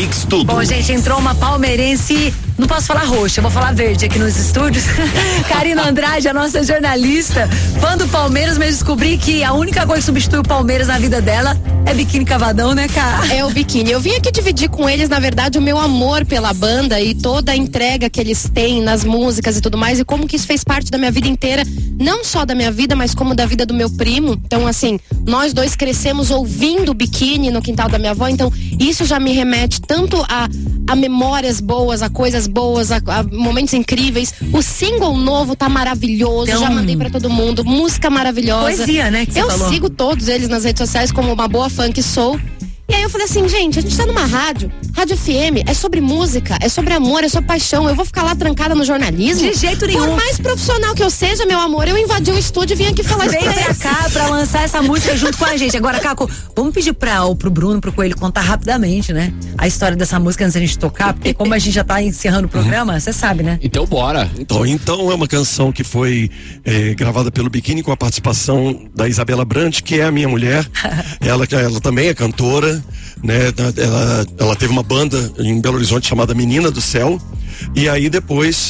Mix Tudo. Bom, gente, entrou uma palmeirense, não posso falar roxa, eu vou falar verde aqui nos estúdios. Karina Andrade, a nossa jornalista, fã do Palmeiras, mas descobri que a única coisa que substitui o Palmeiras na vida dela é biquíni cavadão, né, cara? É o biquíni. Eu vim aqui dividir com eles, na verdade, o meu amor pela banda e toda a entrega que eles têm nas músicas e tudo mais, e como que isso fez parte da minha vida inteira, não só da minha vida, mas como da vida do meu primo. Então, assim, nós dois crescemos ouvindo Biquíni no quintal da minha avó, então isso já me remete tanto a memórias boas, a coisas boas, a momentos incríveis. O single novo tá maravilhoso, então, já mandei pra todo mundo, música maravilhosa. Poesia, né, que você falou. Sigo todos eles nas redes sociais como uma boa fã que sou. E aí eu falei assim, gente, a gente tá numa rádio FM, é sobre música, é sobre amor, é sobre paixão. Eu vou ficar lá trancada no jornalismo? De jeito nenhum. Por mais profissional que eu seja, meu amor, eu invadi o estúdio e vim aqui falar Vem pra cá pra lançar essa música junto com a gente. Agora, Caco, vamos pedir pro Bruno, pro Coelho contar rapidamente, né? A história dessa música antes da gente tocar, porque como a gente já tá encerrando o programa, você sabe, né? Então bora. Então é uma canção que foi gravada pelo Biquíni com a participação da Isabela Brandt, que é a minha mulher. Ela também é cantora, né? Ela teve uma banda em Belo Horizonte chamada Menina do Céu, e aí depois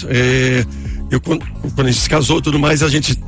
quando a gente se casou e tudo mais,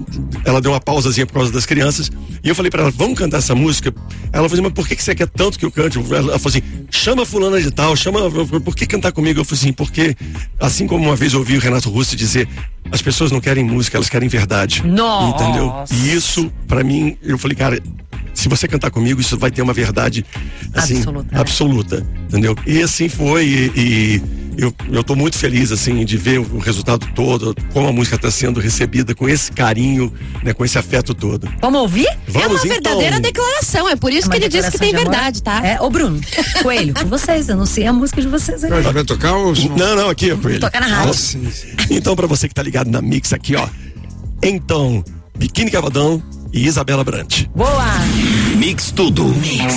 ela deu uma pausazinha por causa das crianças, e eu falei pra ela, vamos cantar essa música? Ela falou assim, mas por que você quer tanto que eu cante? Ela falou assim, chama fulana de tal, por que cantar comigo? Eu falei assim, porque assim como uma vez eu ouvi o Renato Russo dizer, as pessoas não querem música, elas querem verdade. Nossa. Entendeu? E isso, pra mim, eu falei, cara, se você cantar comigo, isso vai ter uma verdade assim, absoluta, entendeu? E assim foi, e eu tô muito feliz, assim, de ver o resultado todo, como a música está sendo recebida com esse carinho, né, com esse afeto todo. Vamos ouvir? Vamos, é uma verdadeira declaração, é por isso que ele disse que tem verdade, tá? Ô Bruno, Coelho, com vocês, eu não sei a música de vocês aí. Vai tocar ou... Não, aqui, Coelho. Tocar na rádio. Então, pra você que tá ligado na Mix aqui, ó. Então, Biquíni Cavadão e Isabela Brandt. Boa! Mix Tudo. Mix.